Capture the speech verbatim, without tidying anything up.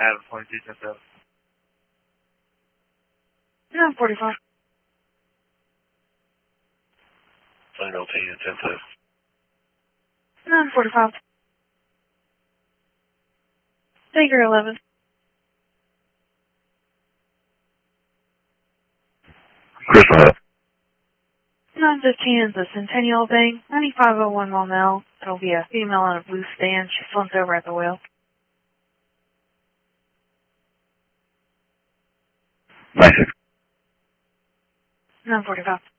Adam twenty-two ten seven. nine forty-five. Final ten ten seven. nine forty-five. Baker eleven. Crystal. nine fifteen is the Centennial Bank, ninety-five oh one Maumelle. It'll be a female in a blue stand. She slumped over at the wheel. Nice. nine forty-five.